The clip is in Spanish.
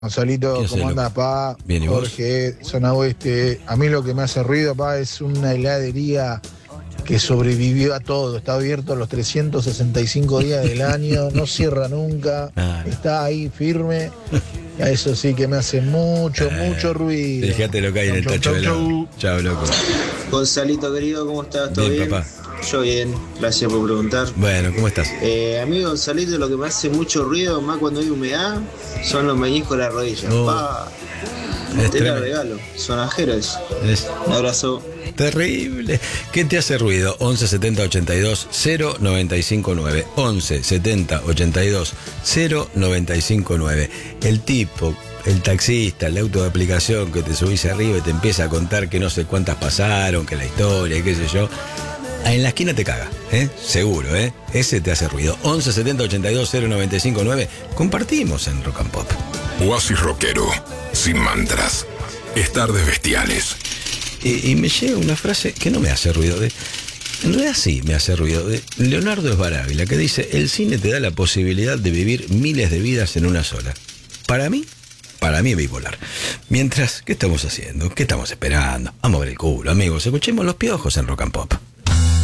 Gonzalito, ¿cómo andas, pa? Bien, ¿y vos? Jorge, zona oeste. A mí lo que me hace ruido, pa, es una heladería que sobrevivió a todo. Está abierto los 365 días del año, no cierra nunca, está ahí firme. A eso sí que me hace mucho ruido. Fíjate lo que hay en el tacho de helado. Chao, loco. Gonzalito querido, ¿cómo estás? ¿Todo Bien, bien? papá. Yo bien, gracias por preguntar. Bueno, ¿cómo estás? Amigo Gonzalito, lo que me hace mucho ruido, más cuando hay humedad, son los meñiscos de la rodilla. Te la regalo, sonajeros. Un abrazo. Terrible. ¿Qué te hace ruido? 11 70 82 0959. 11 70 82 0959. El tipo, el taxista, el auto de aplicación que te subís arriba y te empieza a contar que no sé cuántas pasaron, que la historia, y qué sé yo. En la esquina te caga, seguro, ese te hace ruido. 11 70 82 0959. Compartimos en Rock and Pop. Oasis rockero, sin mantras. Estardes bestiales. Y me llega una frase que no me hace ruido. En realidad sí me hace ruido. De Leonardo Sbaraglia, que dice: el cine te da la posibilidad de vivir miles de vidas en una sola. Para mí es bipolar. Mientras, ¿qué estamos haciendo? ¿Qué estamos esperando? Vamos a ver el culo, amigos. Escuchemos Los Piojos en Rock and Pop.